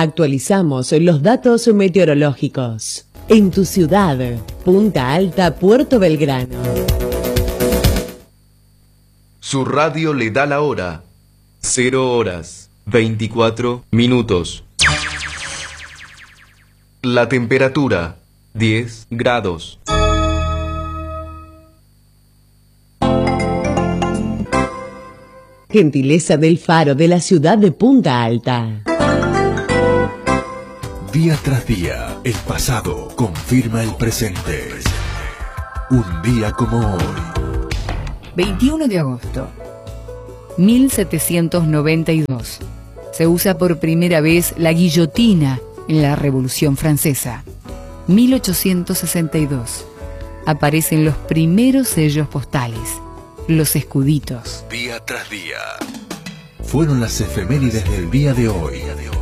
Actualizamos los datos meteorológicos. En tu ciudad, Punta Alta, Puerto Belgrano. Su radio le da la hora. 0 horas, 24 minutos. La temperatura, 10 grados. Gentileza del Faro de la ciudad de Punta Alta. Día tras día, el pasado confirma el presente. Un día como hoy. 21 de agosto, 1792. Se usa por primera vez la guillotina en la Revolución Francesa. 1862. Aparecen los primeros sellos postales, los escuditos. Día tras día. Fueron las efemérides del día de hoy.